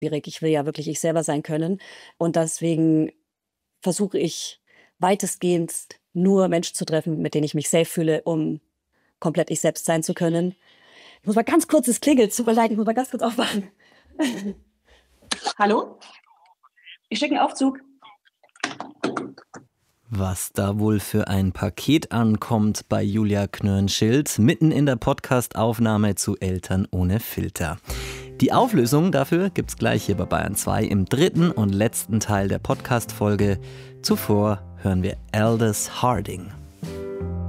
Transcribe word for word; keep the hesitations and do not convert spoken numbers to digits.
schwierig. Ich will ja wirklich ich selber sein können. Und deswegen versuche ich weitestgehend nur Menschen zu treffen, mit denen ich mich safe fühle, um komplett ich selbst sein zu können. Ich muss mal ganz kurz, es klingelt, tut mir leid, ich muss mal ganz kurz aufwachen. Hallo? Ich schicke einen Aufzug. Was da wohl für ein Paket ankommt bei Julia Knörnschild, mitten in der Podcast-Aufnahme zu Eltern ohne Filter. Die Auflösung dafür gibt's gleich hier bei Bayern zwei im dritten und letzten Teil der Podcast-Folge. Zuvor hören wir Aldous Harding.